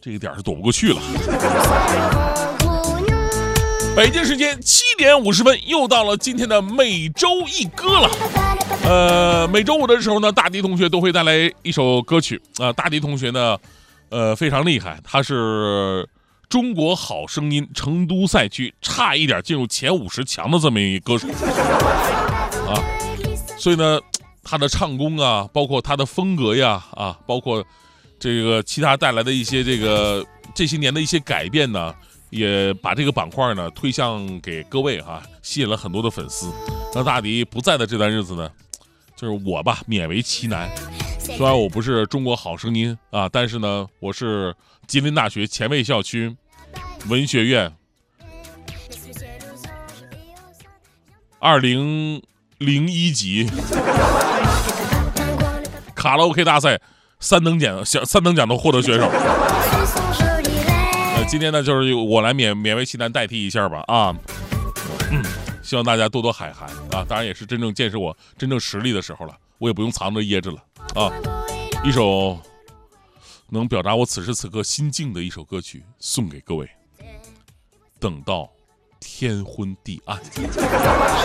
这个点是躲不过去了。北京时间7点50分，又到了今天的每周一歌了。每周五的时候呢，大迪同学都会带来一首歌曲啊。大迪同学呢，非常厉害，他是中国好声音成都赛区差一点进入前50强的这么一歌手啊。所以呢，他的唱功啊，包括他的风格呀，啊，包括这个其他带来的一些这些年的一些改变呢，也把这个板块呢推向给各位哈，吸引了很多的粉丝。那大迪不在的这段日子呢，就是我吧，勉为其难。虽然我不是中国好声音啊，但是呢，我是吉林大学前卫校区文学院2001级卡拉 OK 大赛三等奖的获得选手。今天呢，就是我来勉为其难代替一下吧啊。希望大家多多海涵啊！当然也是真正见识我真正实力的时候了，我也不用藏着掖着了啊！一首能表达我此时此刻心境的一首歌曲，送给各位。等到天昏地暗。